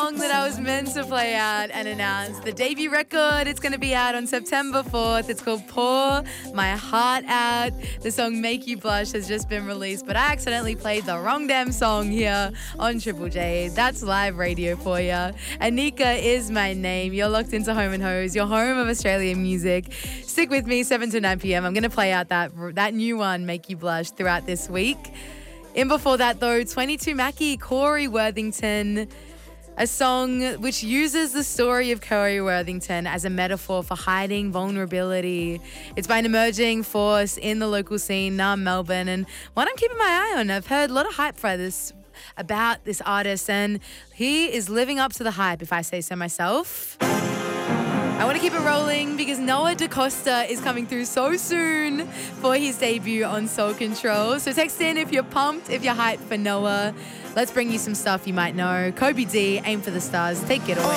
song that I was meant to play out and announce the debut record. It's going to be out on September 4th. It's called Pour My Heart Out. The song Make You Blush has just been released, but I accidentally played the wrong damn song here on Triple J. That's live radio for you. Anika is my name. You're locked into Home and Hose, your home of Australian music. Stick with me 7 to 9 p.m. I'm going to play out that new one, Make You Blush, throughout this week. In before that, though, 22 Mackie, Corey Worthington, a song which uses the story of Corey Worthington as a metaphor for hiding vulnerability. It's by an emerging force in the local scene, Melbourne, and one I'm keeping my eye on. I've heard a lot of hype about this artist, and he is living up to the hype, if I say so myself. I want to keep it rolling because Noah DaCosta is coming through so soon for his debut on Soul Control. So text in if you're pumped, if you're hyped for Noah. Let's bring you some stuff you might know. Kobe D, Aim for the Stars. Take it away.